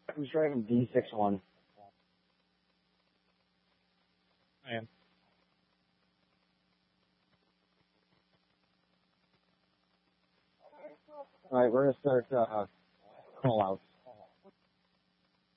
Who's driving D61? I am. All right, we're gonna start call outs.